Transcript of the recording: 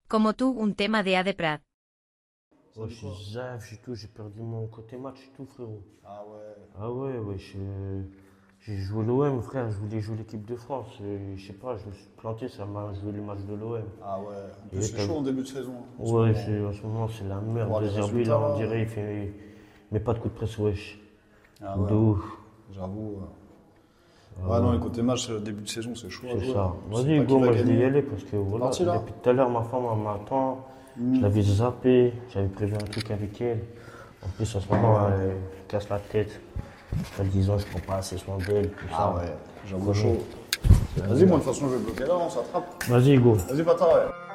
como tú un tema de A de Prat. Ouais, je suis zaf, j'ai perdu mon côté match et tout, frérot. Ah ouais. Ah ouais, j'ai joué l'OM, frère, je voulais jouer l'équipe de France. Et je sais pas, je me suis planté, ça m'a joué le match de l'OM. Ah ouais. En Et plus, c'est t'as- chaud en début de saison. En ce Ouais, moment. en ce moment, c'est la merde. Voir les Désherbi, résultats, là, on là. dirait, il met pas de coup de presse, wesh. Ah De ouais. ouf. J'avoue. Ouais, non, les côtés match, début de saison, c'est chaud à C'est jouer. ça. Tu sais Vas-y, pas Hugo, qui va moi je vais y gagner. aller parce que voilà, Parti, là depuis tout à l'heure, ma femme elle m'attend. Je l'avais zappé, j'avais prévu un truc avec elle. En plus, en ce moment, elle me casse la tête. Elle disant, je prends pas assez soin d'elle, tout Ah ça. ouais, j'avoue Vraiment. chaud. Vas-y, moi, de toute façon, je vais bloquer là, on s'attrape. Vas-y, Hugo. Vas-y, Pata, ouais.